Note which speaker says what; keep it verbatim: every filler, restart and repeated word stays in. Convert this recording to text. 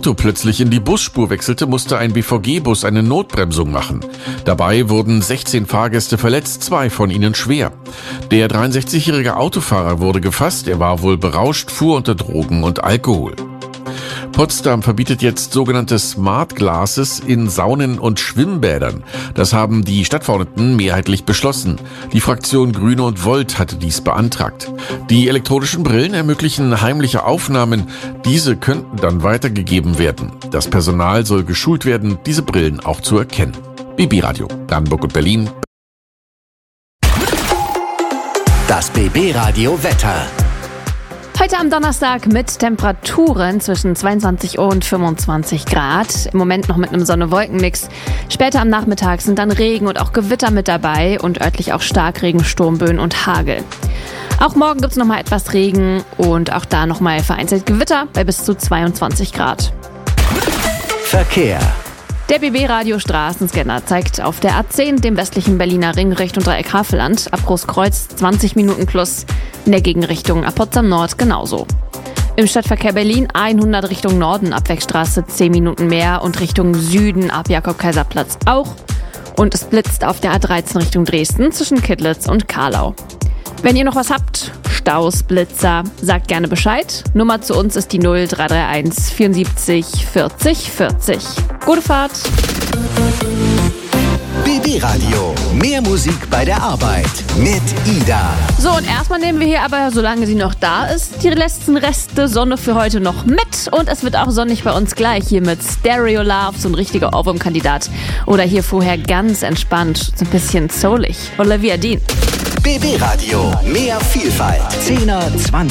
Speaker 1: Auto plötzlich in die Busspur wechselte, musste ein B V G-Bus eine Notbremsung machen. Dabei wurden sechzehn Fahrgäste verletzt, zwei von ihnen schwer. Der dreiundsechzigjährige Autofahrer wurde gefasst, er war wohl berauscht, fuhr unter Drogen und Alkohol. Potsdam verbietet jetzt sogenannte Smart Glasses in Saunen und Schwimmbädern. Das haben die Stadtverordneten mehrheitlich beschlossen. Die Fraktion Grüne und Volt hatte dies beantragt. Die elektronischen Brillen ermöglichen heimliche Aufnahmen. Diese könnten dann weitergegeben werden. Das Personal soll geschult werden, diese Brillen auch zu erkennen. B B Radio, Brandenburg und Berlin.
Speaker 2: Das B B Radio Wetter.
Speaker 3: Heute am Donnerstag mit Temperaturen zwischen zweiundzwanzig und fünfundzwanzig Grad. Im Moment noch mit einem Sonne-Wolken-Mix. Später am Nachmittag sind dann Regen und auch Gewitter mit dabei und örtlich auch Starkregen, Sturmböen und Hagel. Auch morgen gibt es nochmal etwas Regen und auch da nochmal vereinzelt Gewitter bei bis zu zweiundzwanzig Grad.
Speaker 2: Verkehr.
Speaker 3: Der B B-Radio Straßenscanner zeigt auf der A zehn, dem westlichen Berliner Ring Richtung Dreieck Havelland, ab Großkreuz zwanzig Minuten plus, in der Gegenrichtung ab Potsdam Nord genauso. Im Stadtverkehr Berlin hundert Richtung Norden, ab Wegstraße zehn Minuten mehr und Richtung Süden ab Jakob-Kaiser-Platz auch. Und es blitzt auf der A dreizehn Richtung Dresden zwischen Kittlitz und Karlau. Wenn ihr noch was habt, Staus, Blitzer, sagt gerne Bescheid. Nummer zu uns ist die null drei drei eins vierundsiebzig vierzig vierzig. Gute Fahrt!
Speaker 2: B B Radio. Mehr Musik bei der Arbeit mit Ida.
Speaker 3: So, und erstmal nehmen wir hier aber, solange sie noch da ist, die letzten Reste Sonne für heute noch mit. Und es wird auch sonnig bei uns gleich hier mit Stereo Love, so ein richtiger Ohrwurm-Kandidat. Oder hier vorher ganz entspannt, so ein bisschen soulig. Olivia Dean.
Speaker 2: B B Radio. Mehr Vielfalt. zehner, zwanziger